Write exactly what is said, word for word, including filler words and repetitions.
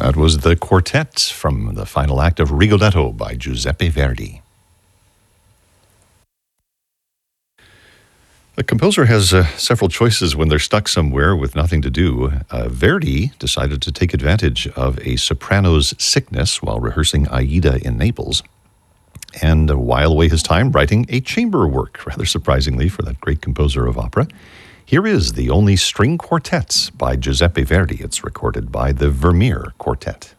That was the quartet from the final act of Rigoletto by Giuseppe Verdi. The composer has uh, several choices when they're stuck somewhere with nothing to do. Uh, Verdi decided to take advantage of a soprano's sickness while rehearsing Aida in Naples and uh, while away his time writing a chamber work, rather surprisingly for that great composer of opera. Here is the only string quartet by Giuseppe Verdi. It's recorded by the Vermeer Quartet.